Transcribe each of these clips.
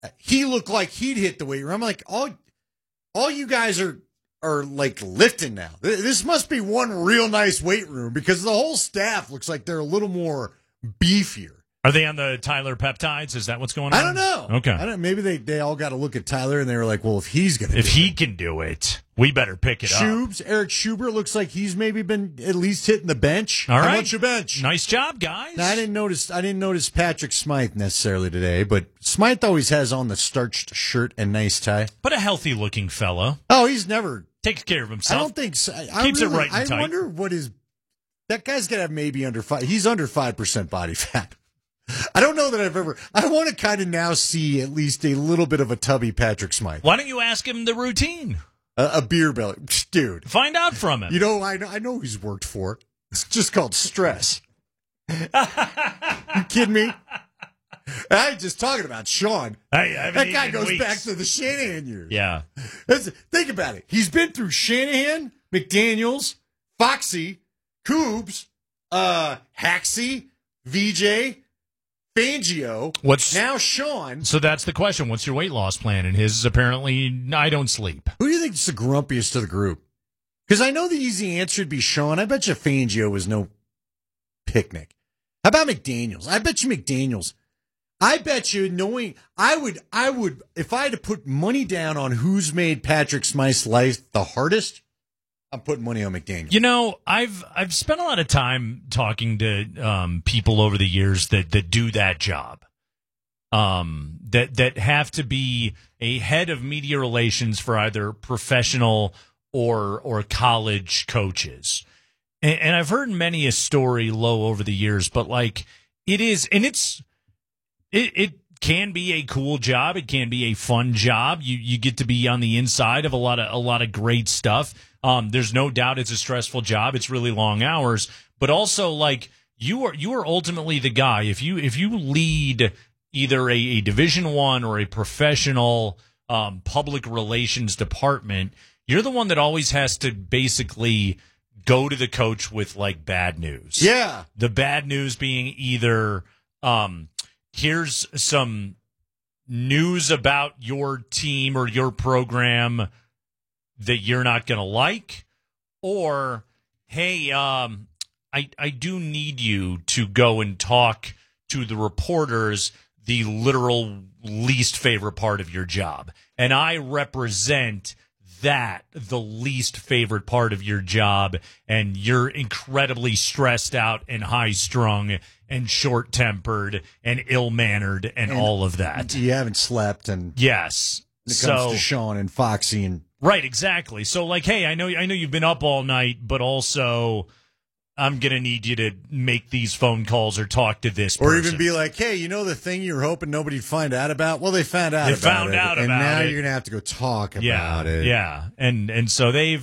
he looked like he'd hit the weight room. I'm like, all you guys are like lifting now. This must be one real nice weight room because the whole staff looks like they're a little more beefier. Are they on the Tyler peptides? Is that what's going on? I don't know. Okay. Maybe they all got to look at Tyler and they were like, well, if he's going to If he can do it, we better pick it up. Eric Schubert looks like he's maybe been at least hitting the bench. All right. How about your bench? Nice job, guys. Now, I didn't notice Patrick Smythe necessarily today, but Smythe always has on the starched shirt and nice tie. But a healthy-looking fellow. Oh, he's never takes care of himself. I don't think so. Keeps it right and tight. I wonder what that guy's got to have maybe under 5. He's under 5% body fat. I don't know that I want to kind of now see at least a little bit of a tubby Patrick Smythe. Why don't you ask him the routine? A beer belly. Dude. Find out from him. You know, I know he's worked for it. It's just called stress. You kidding me? I just talking about Sean. That guy goes back to the Shanahan years. Yeah. Think about it. He's been through Shanahan, McDaniels, Foxy, Coobs, Haxie, VJ, Fangio. Now Sean? So that's the question. What's your weight loss plan? And his is apparently, I don't sleep. Who do you think is the grumpiest of the group? Because I know the easy answer would be Sean. I bet you Fangio was no picnic. How about McDaniels? I bet you McDaniels. I bet you knowing I would if I had to put money down on who's made Patrick Smythe's life the hardest, I'm putting money on McDaniel. You know, I've spent a lot of time talking to people over the years that do that job. That have to be a head of media relations for either professional or college coaches. And I've heard many a story low over the years, but like it can be a cool job. It can be a fun job. You get to be on the inside of a lot of great stuff. There's no doubt it's a stressful job. It's really long hours, but also like you are ultimately the guy. If you lead either a Division I or a professional public relations department, you're the one that always has to basically go to the coach with like bad news. Yeah. The bad news being either here's some news about your team or your program that you're not going to like, or, hey, I do need you to go and talk to the reporters, the literal least favorite part of your job. And I represent the least favorite part of your job, and you're incredibly stressed out and high-strung and short-tempered and ill-mannered and all of that. You haven't slept, and yes, when it comes to Sean and Foxy and right, exactly. So like, hey, I know you've been up all night, but also I'm gonna need you to make these phone calls or talk to this person. Or even be like, hey, you know the thing you were hoping nobody'd find out about? Well, they found out about it. And now you're going to have to go talk about it. Yeah. And so the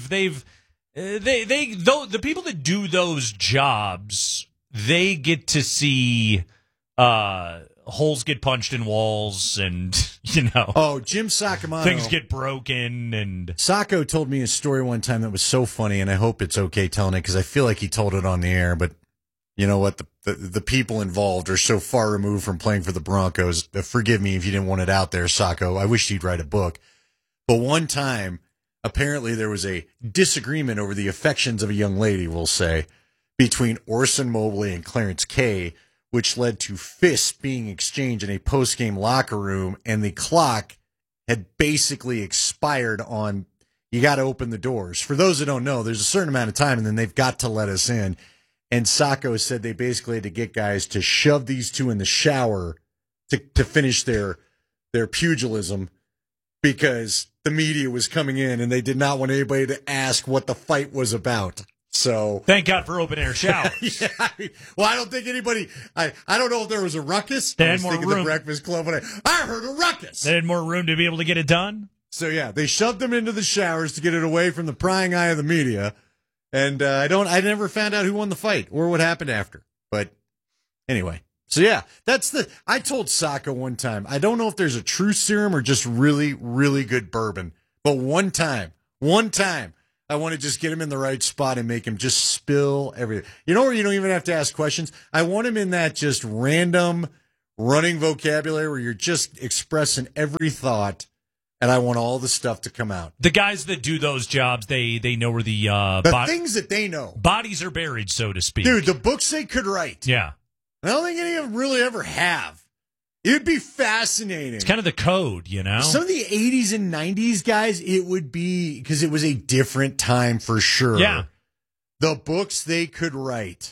people that do those jobs, they get to see holes get punched in walls and, Oh, Jim Sacamano. Things get broken. And Sacco told me a story one time that was so funny, and I hope it's okay telling it because I feel like he told it on the air, but you know what? The people involved are so far removed from playing for the Broncos. Forgive me if you didn't want it out there, Sacco. I wish you'd write a book. But one time, apparently there was a disagreement over the affections of a young lady, we'll say, between Orson Mobley and Clarence Kay, which led to fists being exchanged in a post-game locker room, and the clock had basically expired on, you got to open the doors. For those that don't know, there's a certain amount of time, and then they've got to let us in. And Sacco said they basically had to get guys to shove these two in the shower to finish their pugilism because the media was coming in, and they did not want anybody to ask what the fight was about. So thank God for open air showers. Yeah, I don't think anybody. I don't know if there was a ruckus. They I had was more thinking room. The Breakfast Club. When I heard a ruckus. They had more room to be able to get it done. So yeah, they shoved them into the showers to get it away from the prying eye of the media. And I never found out who won the fight or what happened after. But anyway, so yeah, I told Sacco one time. I don't know if there's a true serum or just really, really good bourbon. But one time. I want to just get him in the right spot and make him just spill everything. You know where you don't even have to ask questions? I want him in that just random running vocabulary where you're just expressing every thought, and I want all the stuff to come out. The guys that do those jobs, they know where the things that they know. Bodies are buried, so to speak. Dude, the books they could write. Yeah. I don't think any of them really ever have. It would be fascinating. It's kind of the code, you know? Some of the 80s and 90s guys, it would be, because it was a different time for sure. Yeah. The books they could write.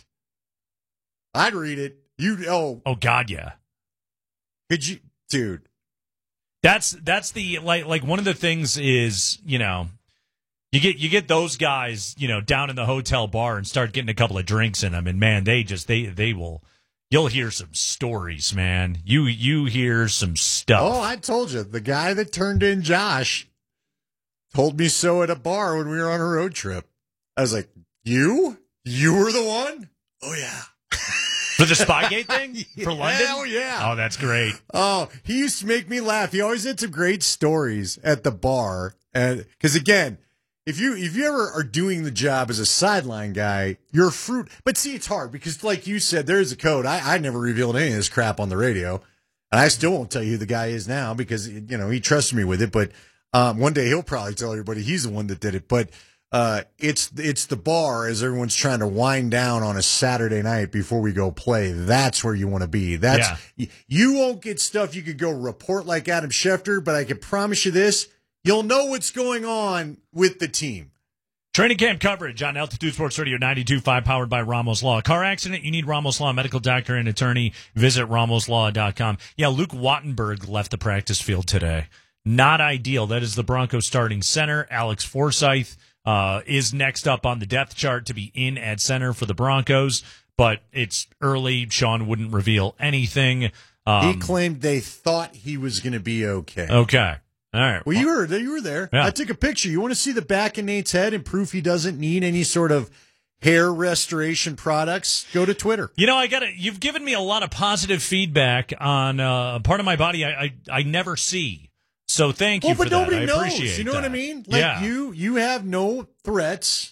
I'd read it. Oh God, yeah. Could you, dude? That's the like one of the things is, you know, you get those guys, you know, down in the hotel bar and start getting a couple of drinks in them, and man, they will. You'll hear some stories, man. You hear some stuff. Oh, I told you. The guy that turned in Josh told me so at a bar when we were on a road trip. I was like, You were the one? Oh, yeah. For the Spygate thing? For London? Hell yeah. Oh, that's great. Oh, he used to make me laugh. He always had some great stories at the bar. Because, again, if you ever are doing the job as a sideline guy, you're fruit. But see, it's hard because, like you said, there is a code. I never revealed any of this crap on the radio, and I still won't tell you who the guy is now because he trusted me with it. But one day he'll probably tell everybody he's the one that did it. But it's the bar as everyone's trying to wind down on a Saturday night before we go play. That's where you want to be. You won't get stuff you could go report like Adam Schefter, but I can promise you this. You'll know what's going on with the team. Training camp coverage on Altitude Sports Radio 92.5, powered by Ramos Law. Car accident, you need Ramos Law, medical doctor and attorney. Visit ramoslaw.com. Yeah, Luke Wattenberg left the practice field today. Not ideal. That is the Broncos starting center. Alex Forsythe is next up on the depth chart to be in at center for the Broncos, but it's early. Sean wouldn't reveal anything. He claimed they thought he was going to be okay. Okay. All right. Well, you were there. Yeah. I took a picture. You want to see the back of Nate's head and proof he doesn't need any sort of hair restoration products? Go to Twitter. You've given me a lot of positive feedback on part of my body I never see. So thank you for that. Nobody I knows. appreciate You know that. what I mean? Like you have no threats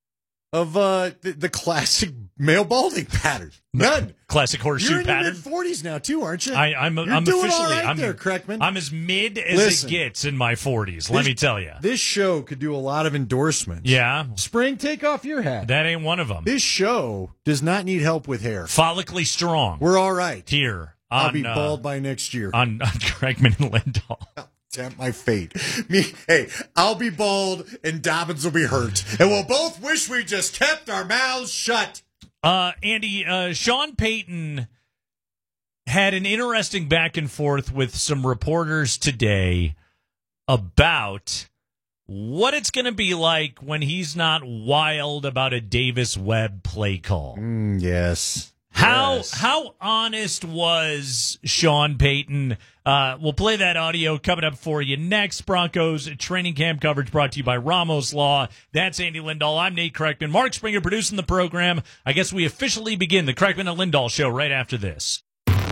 of the classic male balding pattern. None. Classic horseshoe pattern. You're in your mid-40s now, too, aren't you? I'm doing officially. all right I'm there, Kreckman. I'm as mid as it gets in my 40s. Let me tell you. This show could do a lot of endorsements. Yeah. Spring, take off your hat. That ain't one of them. This show does not need help with hair. Follically strong. We're all right. Here. I'll be bald by next year. On Kreckman and Lindahl. Tempt my fate. I'll be bald and Dobbins will be hurt. And we'll both wish we just kept our mouths shut. Andy, Sean Payton had an interesting back and forth with some reporters today about what it's going to be like when he's not wild about a Davis Webb play call. Yes. How honest was Sean Payton? We'll play that audio coming up for you next. Broncos training camp coverage brought to you by Ramos Law. That's Andy Lindahl. I'm Nate Kreckman. Mark Springer producing the program. I guess we officially begin the Kreckman and Lindahl show right after this.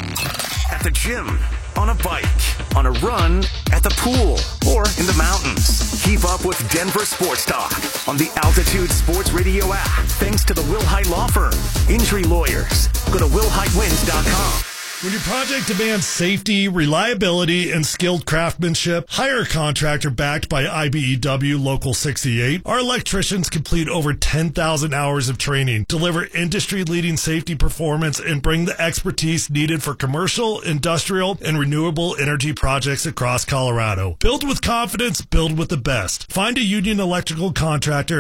At the gym, on a bike, on a run, at the pool, or in the mountains. Keep up with Denver Sports Talk on the Altitude Sports Radio app. Thanks to the Will Hite Law Firm. Injury lawyers. Go to willhitewins.com. When your project demands safety, reliability, and skilled craftsmanship, hire a contractor backed by IBEW Local 68. Our electricians complete over 10,000 hours of training, deliver industry-leading safety performance, and bring the expertise needed for commercial, industrial, and renewable energy projects across Colorado. Build with confidence, build with the best. Find a union electrical contractor at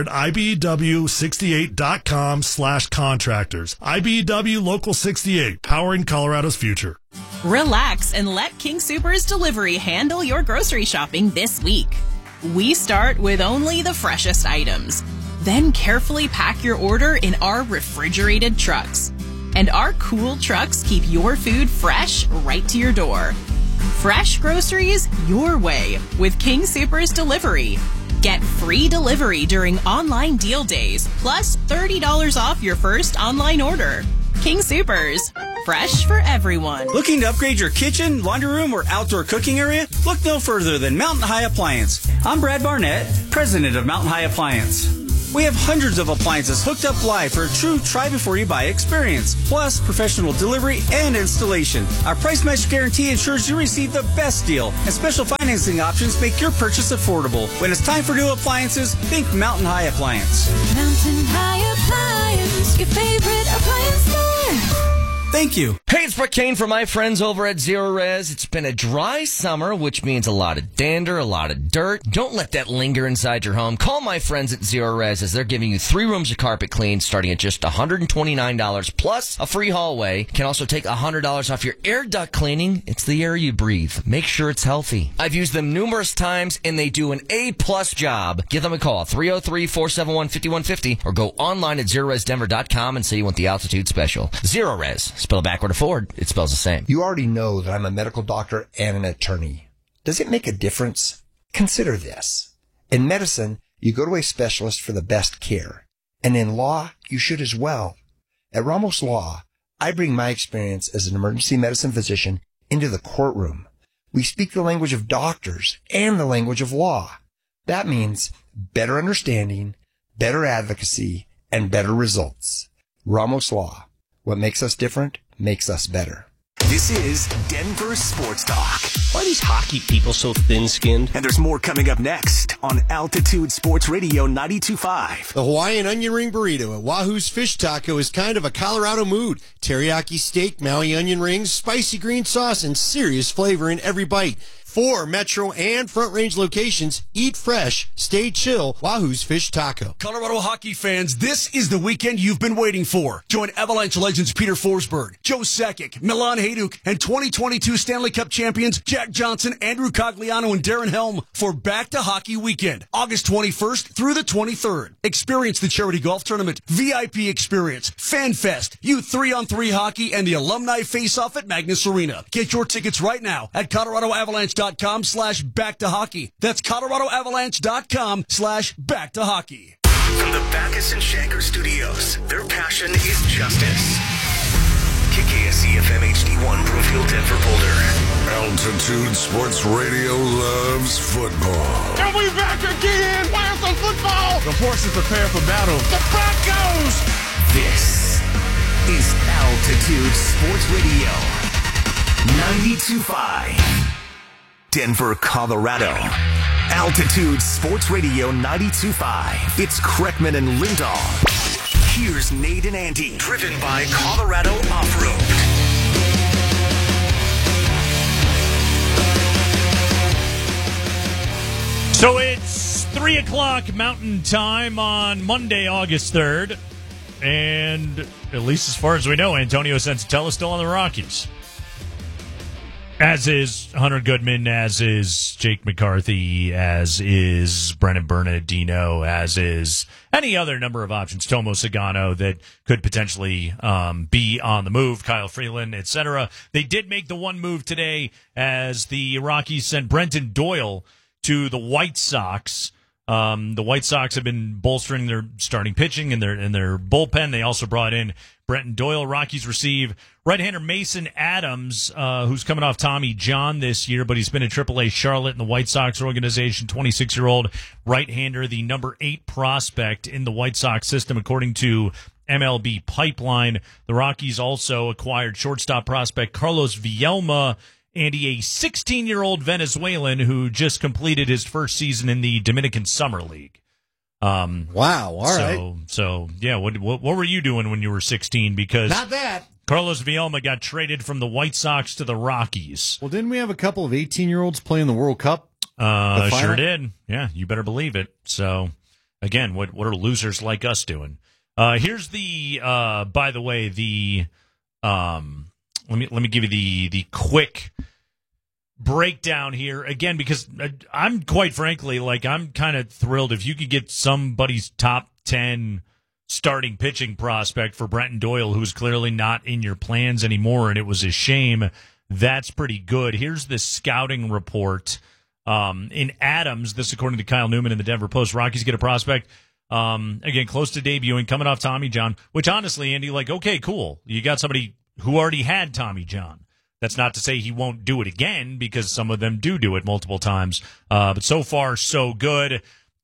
IBEW68.com/contractors. IBEW Local 68, powering Colorado's future. Relax and let King Soopers Delivery handle your grocery shopping this week. We start with only the freshest items. Then carefully pack your order in our refrigerated trucks. And our cool trucks keep your food fresh right to your door. Fresh groceries your way with King Soopers Delivery. Get free delivery during online deal days, plus $30 off your first online order. King Soopers. Fresh for everyone. Looking to upgrade your kitchen, laundry room, or outdoor cooking area? Look no further than Mountain High Appliance. I'm Brad Barnett, president of Mountain High Appliance. We have hundreds of appliances hooked up live for a true try-before-you-buy experience, plus professional delivery and installation. Our price match guarantee ensures you receive the best deal, and special financing options make your purchase affordable. When it's time for new appliances, think Mountain High Appliance. Mountain High Appliance, your favorite appliance store. Thank you. Hey, it's Brett Kane for my friends over at Zero Res. It's been a dry summer, which means a lot of dander, a lot of dirt. Don't let that linger inside your home. Call my friends at Zero Res as they're giving you 3 rooms of carpet clean starting at just $129 plus a free hallway. Can also take $100 off your air duct cleaning. It's the air you breathe. Make sure it's healthy. I've used them numerous times and they do an A-plus job. Give them a call, 303-471-5150, or go online at ZeroResDenver.com and say you want the altitude special. Zero Res. Spell backward or forward, it spells the same. You already know that I'm a medical doctor and an attorney. Does it make a difference? Consider this. In medicine, you go to a specialist for the best care. And in law, you should as well. At Ramos Law, I bring my experience as an emergency medicine physician into the courtroom. We speak the language of doctors and the language of law. That means better understanding, better advocacy, and better results. Ramos Law. What makes us different makes us better. This is Denver Sports Talk. Why are these hockey people so thin-skinned? And there's more coming up next on Altitude Sports Radio 92.5. The Hawaiian onion ring burrito at Wahoo's Fish Taco is kind of a Colorado mood. Teriyaki steak, Maui onion rings, spicy green sauce, and serious flavor in every bite. 4 Metro and Front Range locations. Eat fresh, stay chill. Wahoo's Fish Taco. Colorado hockey fans, this is the weekend you've been waiting for. Join Avalanche legends Peter Forsberg, Joe Sakic, Milan Hajduk, and 2022 Stanley Cup champions Jack Johnson, Andrew Cogliano, and Darren Helm for Back to Hockey Weekend, August 21st through the 23rd. Experience the charity golf tournament, VIP experience, Fan Fest, Youth 3-on-3 hockey, and the alumni face-off at Magnus Arena. Get your tickets right now at ColoradoAvalanche.com/back-to-hockey. That's ColoradoAvalanche.com/back-to-hockey. From the Backus and Shanker studios, their passion is justice. KKSE FM HD1 Brookfield, Denver, Boulder. Altitude Sports Radio loves football. And we back again. Where's the football? The horses prepare for battle. The Broncos. This is Altitude Sports Radio 92.5. Denver, Colorado. Altitude Sports Radio 92.5. It's Kreckman and Lindahl. Here's Nate and Andy, driven by Colorado Off-Road. So it's 3 o'clock Mountain Time on Monday, August 3rd. And at least as far as we know, Antonio Sensatella is still on the Rockies. As is Hunter Goodman, as is Jake McCarthy, as is Brennan Bernardino, as is any other number of options, Tomo Sagano, that could potentially be on the move, Kyle Freeland, etc. They did make the one move today as the Rockies sent Brenton Doyle to the White Sox. The White Sox have been bolstering their starting pitching and their bullpen. They also brought in Brenton Doyle. Rockies receive right-hander Mason Adams, who's coming off Tommy John this year, but he's been in AAA Charlotte in the White Sox organization, 26-year-old right-hander, the number 8 prospect in the White Sox system, according to MLB Pipeline. The Rockies also acquired shortstop prospect Carlos Vielma, Andy, a 16-year-old Venezuelan who just completed his first season in the Dominican Summer League. Wow, all right. So yeah, what were you doing when you were 16? Because not that. Carlos Vielma got traded from the White Sox to the Rockies. Well, didn't we have a couple of 18-year-olds playing the World Cup? Sure did. Yeah, you better believe it. So, again, what are losers like us doing? Here's the, by the way, the, let me give you the quick breakdown here again, because I'm quite frankly, I'm kind of thrilled if you could get somebody's top 10 starting pitching prospect for Brenton Doyle, who's clearly not in your plans anymore, and it was a shame. That's pretty good. Here's the scouting report. In Adams, this according to Kyle Newman in the Denver Post, Rockies get a prospect, again, close to debuting, coming off Tommy John, which honestly, Andy, okay, cool. You got somebody who already had Tommy John. That's not to say he won't do it again, because some of them do it multiple times. But so far, so good.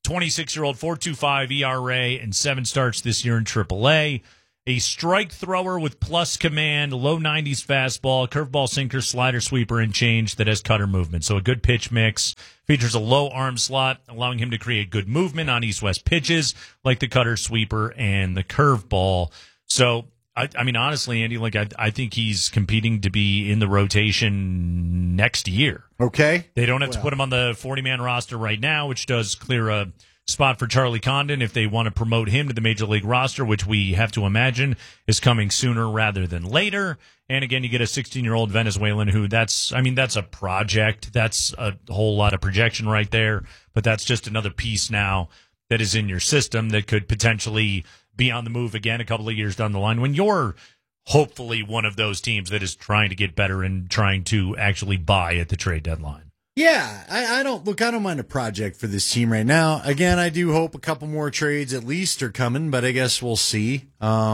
26-year-old, 4.25 ERA and 7 starts this year in AAA. A strike thrower with plus command, low 90s fastball, curveball, sinker, slider, sweeper, and change that has cutter movement. So a good pitch mix. Features a low arm slot, allowing him to create good movement on east-west pitches like the cutter, sweeper, and the curveball. So, I mean, honestly, Andy, like I think he's competing to be in the rotation next year. Okay. They don't have to put him on the 40-man roster right now, which does clear a spot for Charlie Condon if they want to promote him to the Major League roster, which we have to imagine is coming sooner rather than later. And again, you get a 16-year-old Venezuelan who that's a project. That's a whole lot of projection right there. But that's just another piece now that is in your system that could potentially be on the move again a couple of years down the line when you're hopefully one of those teams that is trying to get better and trying to actually buy at the trade deadline. Yeah, I don't mind a project for this team right now. Again, I do hope a couple more trades at least are coming, but I guess we'll see.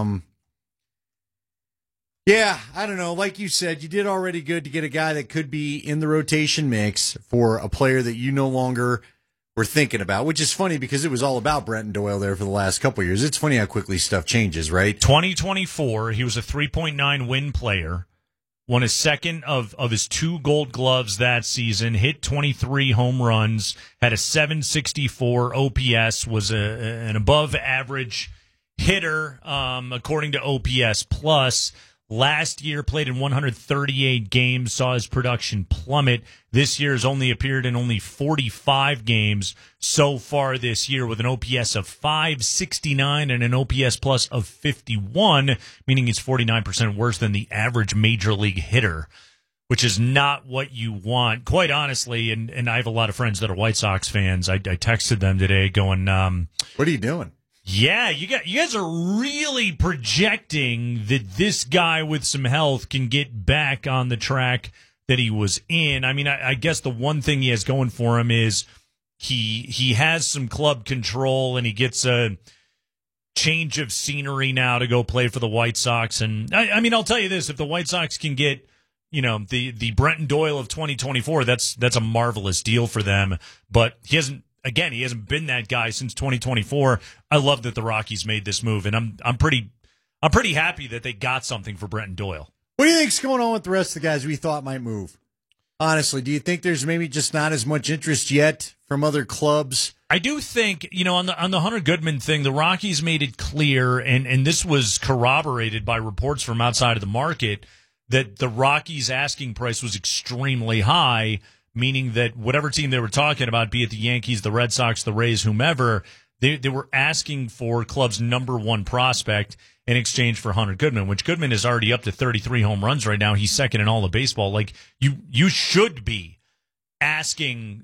Yeah, I don't know. Like you said, you did already good to get a guy that could be in the rotation mix for a player that you no longer were thinking about, which is funny because it was all about Brenton Doyle there for the last couple of years. It's funny how quickly stuff changes, right? 2024, he was a 3.9 win player. Won his second of his 2 Gold Gloves that season, hit 23 home runs, had a 764 OPS, was an above-average hitter, according to OPS Plus. Last year, played in 138 games, saw his production plummet. This year has only appeared in only 45 games so far this year with an OPS of 569 and an OPS Plus of 51, meaning he's 49% worse than the average major league hitter, which is not what you want, quite honestly. And I have a lot of friends that are White Sox fans. I texted them today going, what are you doing? Yeah, you guys are really projecting that this guy with some health can get back on the track that he was in. I mean, I guess the one thing he has going for him is he has some club control and he gets a change of scenery now to go play for the White Sox. And I mean, I'll tell you this, if the White Sox can get, the Brenton Doyle of 2024, that's a marvelous deal for them. But he hasn't been that guy since 2024. I love that the Rockies made this move, and I'm pretty happy that they got something for Brenton Doyle. What do you think's going on with the rest of the guys we thought might move? Honestly, do you think there's maybe just not as much interest yet from other clubs? I do think, on the Hunter Goodman thing, the Rockies made it clear, and this was corroborated by reports from outside of the market, that the Rockies' asking price was extremely high, meaning that whatever team they were talking about, be it the Yankees, the Red Sox, the Rays, whomever, they were asking for club's number 1 prospect in exchange for Hunter Goodman, which Goodman is already up to 33 home runs right now. He's second in all of baseball. Like, you should be asking,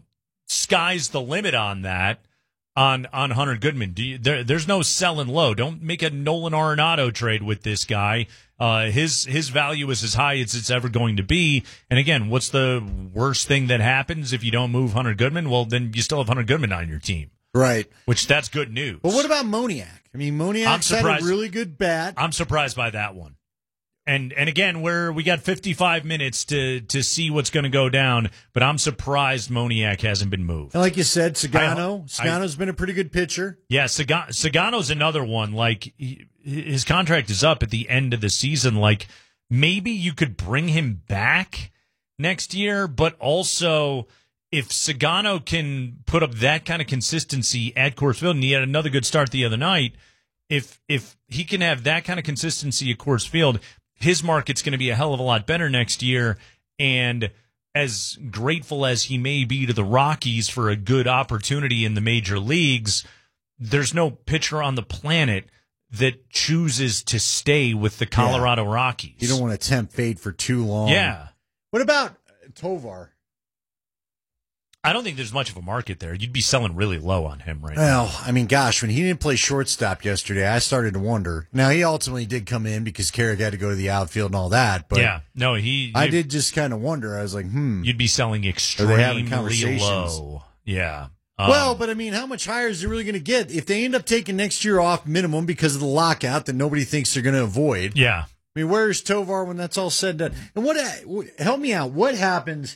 sky's the limit on that, on Hunter Goodman. There's no selling low. Don't make a Nolan Arenado trade with this guy. His value is as high as it's ever going to be. And again, what's the worst thing that happens if you don't move Hunter Goodman? Well, then you still have Hunter Goodman on your team. Right. Which that's good news. But what about Moniak? I mean, Moniak's had a really good bat. I'm surprised by that one. And again, we got 55 minutes to see what's going to go down, but I'm surprised Moniak hasn't been moved. And like you said, Sagano's been a pretty good pitcher. Yeah, Sagano's another one. Like, his contract is up at the end of the season. Like, maybe you could bring him back next year, but also if Sagano can put up that kind of consistency at Coors Field, and he had another good start the other night, if he can have that kind of consistency at Coors Field, his market's going to be a hell of a lot better next year. And as grateful as he may be to the Rockies for a good opportunity in the major leagues, there's no pitcher on the planet that chooses to stay with the Colorado Rockies. You don't want to tempt fate for too long. Yeah. What about Tovar? I don't think there's much of a market there. You'd be selling really low on him right now. Well, I mean, gosh, when he didn't play shortstop yesterday, I started to wonder. Now, he ultimately did come in because Carrick had to go to the outfield and all that. But yeah, no, I did just kind of wonder. I was like, You'd be selling extremely low. Yeah. Well, but I mean, how much higher is he really going to get if they end up taking next year off minimum because of the lockout that nobody thinks they're going to avoid? Yeah. I mean, where's Tovar when that's all said and done? And help me out. What happens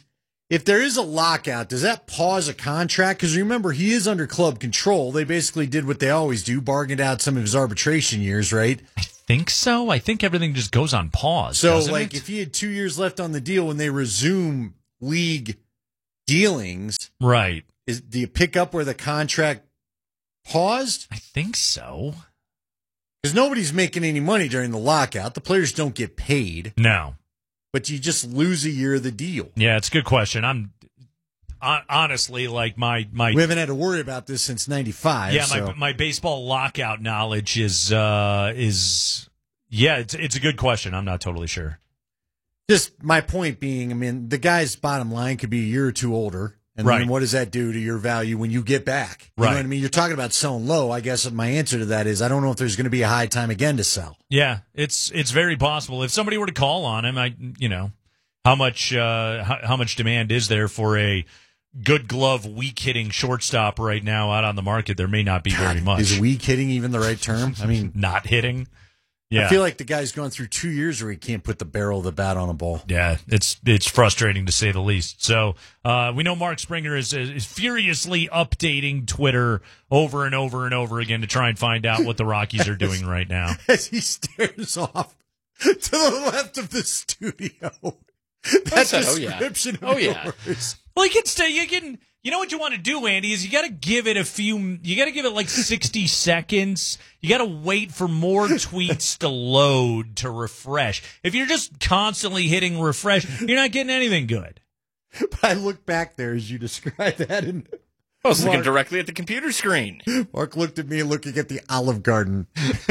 if there is a lockout, does that pause a contract? Because remember, he is under club control. They basically did what they always do, bargained out some of his arbitration years, right? I think so. I think everything just goes on pause. So, doesn't like, it? if he had 2 years left on the deal when they resume league dealings, right? Do you pick up where the contract paused? I think so. Because nobody's making any money during the lockout. The players don't get paid. No. But you just lose a year of the deal. Yeah, it's a good question. I'm honestly like my we haven't had to worry about this since '95. Yeah, so. my baseball lockout knowledge is it's a good question. I'm not totally sure. Just my point being, I mean, the guy's bottom line could be a year or two older. And right. then what does that do to your value when you get back? You know what I mean? You're talking about selling low. I guess my answer to that is I don't know if there's going to be a high time again to sell. Yeah, it's very possible. If somebody were to call on him, how much demand is there for a good glove, weak hitting shortstop right now out on the market? There may not be very much. Is weak hitting even the right term? I mean, not hitting. Yeah. I feel like the guy's gone through 2 years where he can't put the barrel of the bat on a ball. Yeah, it's frustrating to say the least. So we know Mark Springer is furiously updating Twitter over and over and over again to try and find out what the Rockies are doing right now. As he stares off to the left of the studio. That description of yours. Well, you know what you want to do, Andy, is you got to give it like 60 seconds. You got to wait for more tweets to load to refresh. If you're just constantly hitting refresh, you're not getting anything good. But I look back there as you describe that. And I was looking directly at the computer screen. Mark looked at me looking at the Olive Garden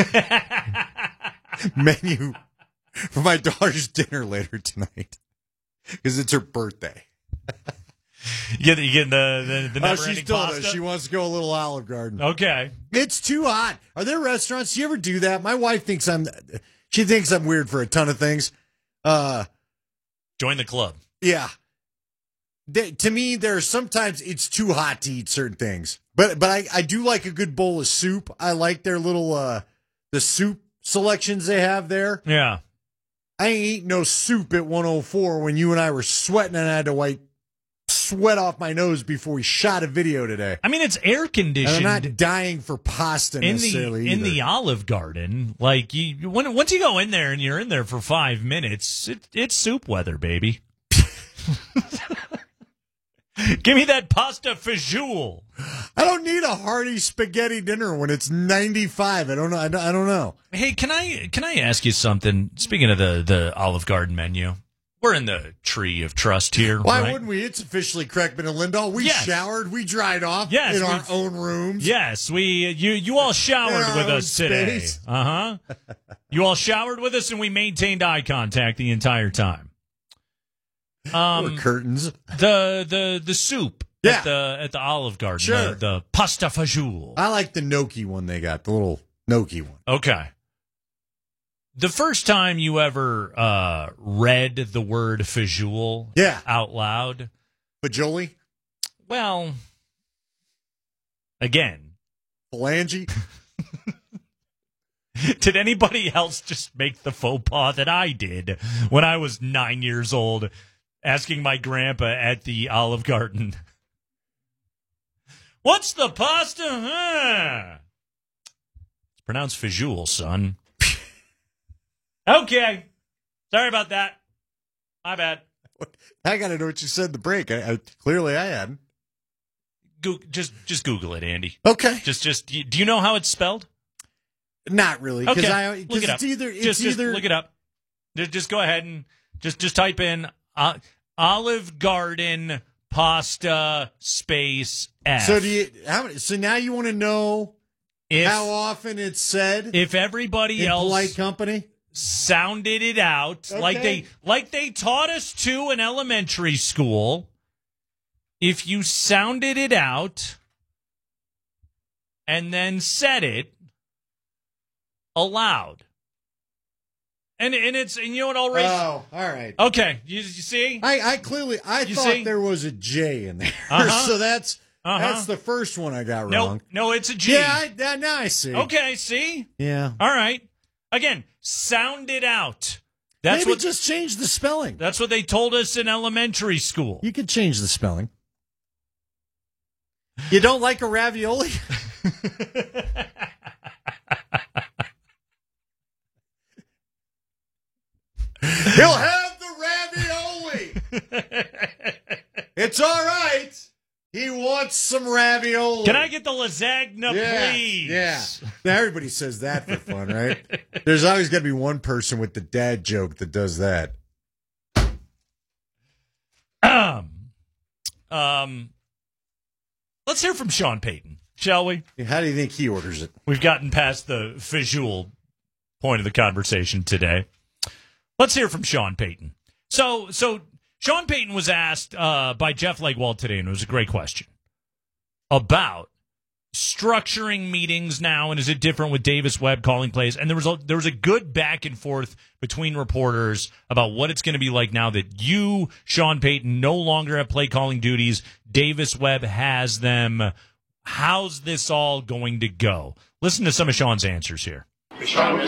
menu for my daughter's dinner later tonight because it's her birthday. You get the she's told us she wants to go a little Olive Garden. Okay. It's too hot. Are there restaurants? Do you ever do that? My wife thinks I'm weird for a ton of things. Join the club. Yeah. To me, sometimes it's too hot to eat certain things. But I do like a good bowl of soup. I like their little the soup selections they have there. Yeah. I ain't eating no soup at 104 when you and I were sweating and I had to wipe sweat off my nose before we shot a video today. I mean, it's air conditioned. And I'm not dying for pasta necessarily in the Olive Garden. Like once you go in there and you're in there for 5 minutes, it's soup weather, baby. Give me that pasta fajoule. I don't need a hearty spaghetti dinner when it's 95. I don't know. I don't know. Hey, can I ask you something? Speaking of the Olive Garden menu, we're in the tree of trust here. Why right? wouldn't we? It's officially Kreckman and Lindahl. We showered. We dried off in our own rooms. Yes, you all showered with us today. You all showered with us, and we maintained eye contact the entire time. Or curtains. The soup at the Olive Garden. Sure. The pasta fajoule. I like the gnocchi one they got, the little gnocchi one. Okay. The first time you ever read the word fajoule out loud. Fajoli? Well, again. Phalange? Did anybody else just make the faux pas that I did when I was 9 years old, asking my grandpa at the Olive Garden, "What's the pasta?" It's pronounced fajoule, son. Okay. Sorry about that. My bad. I got to know what you said in the break. Clearly I hadn't. Just Google it, Andy. Okay. Just. Do you know how it's spelled? Not really. Okay. Look it up. It's just either look it up. Just go ahead and just type in Olive Garden pasta space F. So now you want to know how often it's said? If everybody in else polite company sounded it out like they taught us to in elementary school. If you sounded it out and then said it aloud. And you know what, I'll raise. Oh, all right. Okay, you see? I clearly thought there was a J in there. So that's the first one I got wrong. No, it's a G. Yeah, now I see. Okay, see? Yeah. All right. Again, sound it out. Maybe just change the spelling. That's what they told us in elementary school. You could change the spelling. You don't like a ravioli? He'll have the ravioli. It's all right. He wants some ravioli. Can I get the lasagna, please? Yeah. Now everybody says that for fun, right? There's always got to be one person with the dad joke that does that. Let's hear from Sean Payton, shall we? How do you think he orders it? We've gotten past the visual point of the conversation today. Let's hear from Sean Payton. So Sean Payton was asked by Jeff Legwold today, and it was a great question, about structuring meetings now, and is it different with Davis Webb calling plays? And there was a good back and forth between reporters about what it's going to be like now that you, Sean Payton, no longer have play calling duties. Davis Webb has them. How's this all going to go? Listen to some of Sean's answers here. Sean,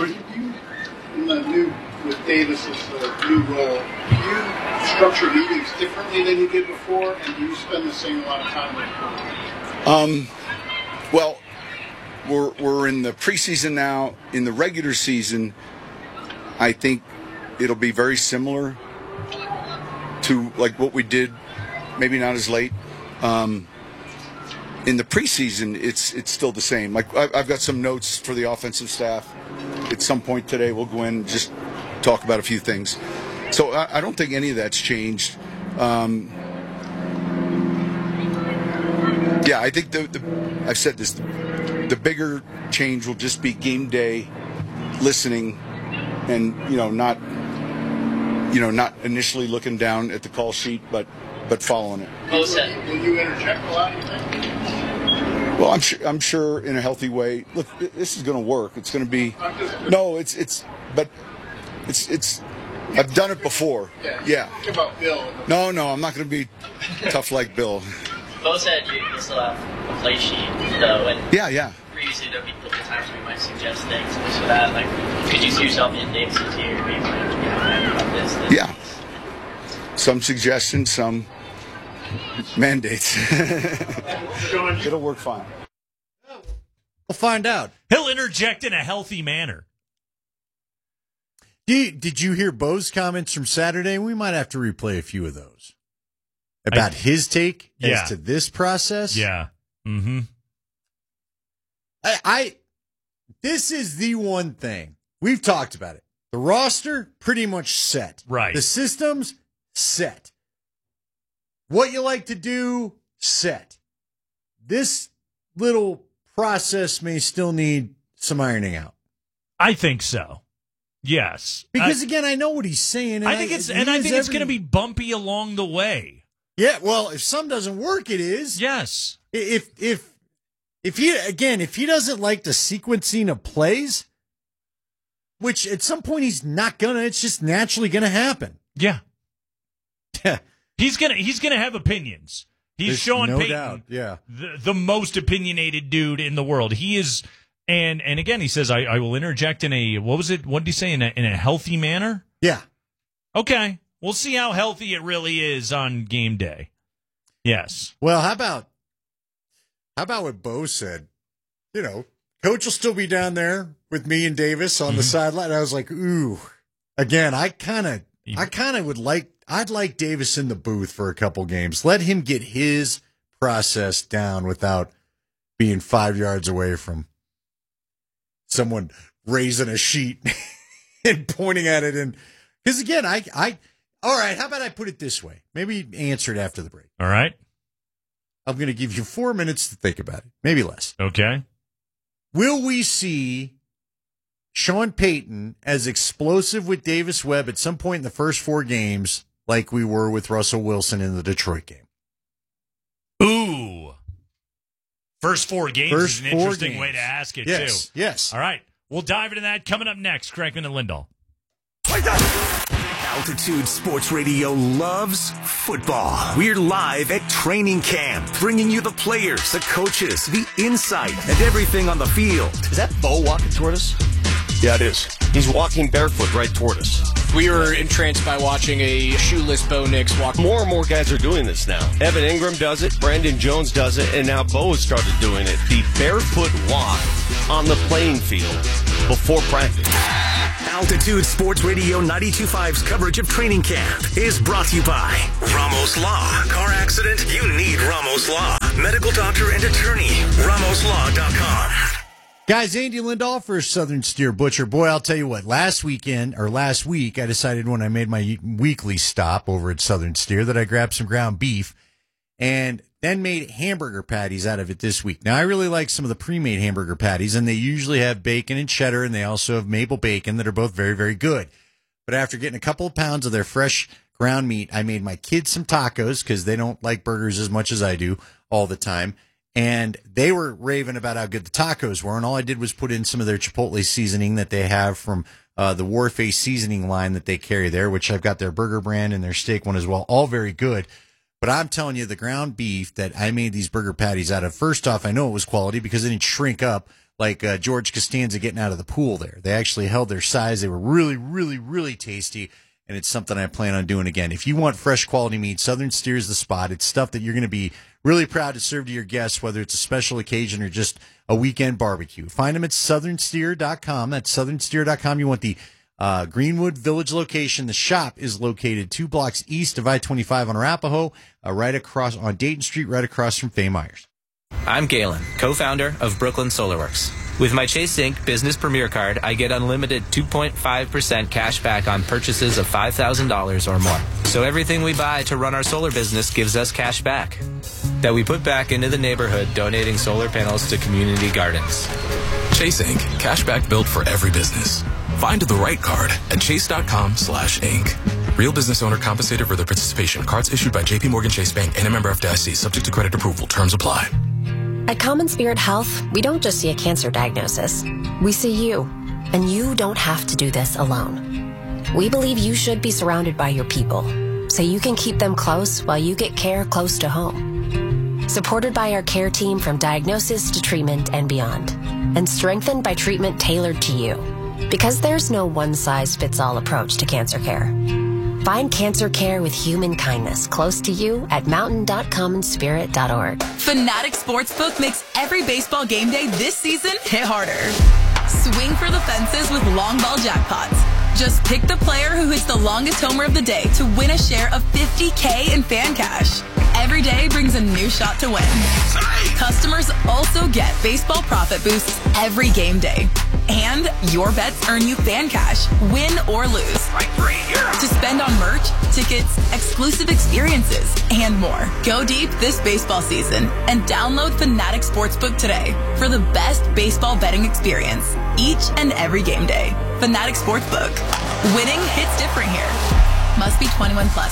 with Davis's new role, do you structure meetings differently than you did before, and do you spend the same amount of time with them? Well, we're in the preseason now. In the regular season, I think it'll be very similar to like what we did, maybe not as late. In the preseason, it's still the same. Like I've got some notes for the offensive staff. At some point today, we'll go in and just talk about a few things. So I don't think any of that's changed. Yeah, I think I've said this. The bigger change will just be game day listening, and not initially looking down at the call sheet, but following it. Will you interject a lot, you think? Well, I'm sure in a healthy way. Look, this is going to work. It's going to be it's. I've done it before. Yeah. Think about Bill. No, I'm not going to be tough like Bill. Bo said you still have a play sheet, though, and yeah. Previously there'll be times we might suggest things and this or that. Like, could you see yourself in Davis's ear, being like, about this? Yeah. Some suggestions, some mandates. It'll work fine. We'll find out. He'll interject in a healthy manner. Did you hear Bo's comments from Saturday? We might have to replay a few of those. About his take as to this process? Yeah. Mm-hmm. This is the one thing. We've talked about it. The roster, pretty much set. Right. The systems, set. What you like to do, set. This little process may still need some ironing out. I think so. Yes. Because, again, I know what he's saying. I think it's going to be bumpy along the way. Yeah, well, if some doesn't work, it is. Yes. If he doesn't like the sequencing of plays, which at some point he's not gonna, it's just naturally gonna happen. Yeah. He's gonna have opinions. He's There's Sean no Payton, doubt. Yeah. the most opinionated dude in the world. He is, and again, he says, I will interject in a, what was it? What did he say? In a healthy manner? Yeah. Okay. We'll see how healthy it really is on game day. Yes. Well, how about what Bo said? Coach will still be down there with me and Davis on the sideline. I was like, ooh. Again, I'd like Davis in the booth for a couple games. Let him get his process down without being 5 yards away from someone raising a sheet and pointing at it. And because again, all right, how about I put it this way? Maybe answer it after the break. All right. I'm going to give you 4 minutes to think about it. Maybe less. Okay. Will we see Sean Payton as explosive with Davis Webb at some point in the first 4 games like we were with Russell Wilson in the Detroit game? Ooh. First 4 games is an interesting way to ask it, too. Yes. All right. We'll dive into that coming up next. Crackman and Lindahl. Altitude Sports Radio loves football. We're live at training camp, bringing you the players, the coaches, the insight, and everything on the field. Is that Bo walking toward us? Yeah, it is. He's walking barefoot right toward us. We were entranced by watching a shoeless Bo Nix walk. More and more guys are doing this now. Evan Ingram does it, Brandon Jones does it, and now Bo has started doing it. The barefoot walk on the playing field before practice. Altitude Sports Radio 92.5's coverage of training camp is brought to you by Ramos Law. Car accident? You need Ramos Law. Medical doctor and attorney. RamosLaw.com. Guys, Andy Lindahl for Southern Steer Butcher. Boy, I'll tell you what, last week, I decided when I made my weekly stop over at Southern Steer that I grabbed some ground beef and then made hamburger patties out of it this week. Now, I really like some of the pre-made hamburger patties, and they usually have bacon and cheddar, and they also have maple bacon that are both very, very good. But after getting a couple of pounds of their fresh ground meat, I made my kids some tacos because they don't like burgers as much as I do all the time. And they were raving about how good the tacos were, and all I did was put in some of their chipotle seasoning that they have from the Warface seasoning line that they carry there, which I've got their burger brand and their steak one as well, all very good. But I'm telling you, the ground beef that I made these burger patties out of, first off, I know it was quality because it didn't shrink up like George Costanza getting out of the pool there. They actually held their size. They were really, really, really tasty, and it's something I plan on doing again. If you want fresh quality meat, Southern Steer is the spot. It's stuff that you're going to be really proud to serve to your guests, whether it's a special occasion or just a weekend barbecue. Find them at southernsteer.com. That's southernsteer.com. You want the Greenwood Village location. The shop is located 2 blocks east of I-25 on Arapahoe, right across on Dayton Street, right across from Fay Myers. I'm Galen, co-founder of Brooklyn SolarWorks. With my Chase Inc. Business Premier Card, I get unlimited 2.5% cash back on purchases of $5,000 or more. So everything we buy to run our solar business gives us cash back that we put back into the neighborhood, donating solar panels to community gardens. Chase Inc. Cashback built for every business. Find the right card at chase.com/Inc. Real business owner compensated for their participation. Cards issued by J.P. Morgan Chase Bank and a member FDIC. Subject to credit approval. Terms apply. At Common Spirit Health, we don't just see a cancer diagnosis. We see you. And you don't have to do this alone. We believe you should be surrounded by your people, so you can keep them close while you get care close to home. Supported by our care team from diagnosis to treatment and beyond. And strengthened by treatment tailored to you. Because there's no one-size-fits-all approach to cancer care. Find cancer care with human kindness close to you at mountain.commonspirit.org. Fanatic Sportsbook makes every baseball game day this season hit harder. Swing for the fences with long ball jackpots. Just pick the player who hits the longest homer of the day to win a share of $50K in fan cash. Every day brings a new shot to win. Customers also get baseball profit boosts every game day. And your bets earn you fan cash, win or lose. To spend on merch, tickets, exclusive experiences, and more. Go deep this baseball season and download Fanatic Sportsbook today for the best baseball betting experience each and every game day. Fanatic Sportsbook. Winning hits different here. Must be 21 plus.